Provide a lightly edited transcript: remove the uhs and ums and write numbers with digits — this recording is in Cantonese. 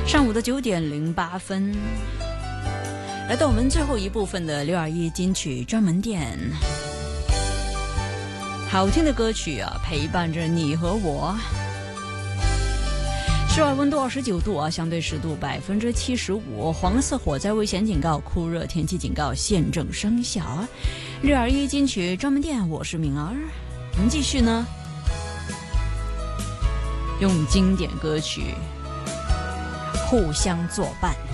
上午的9点08分，来到我们最后一部分的621金曲专门店。好听的歌曲啊，陪伴着你和我。室外温度29度啊，相对湿度75%，黄色火灾危险警告、酷热天气警告现正生效啊。621金曲专门店，我是敏儿。我们继续呢，用经典歌曲互相作伴。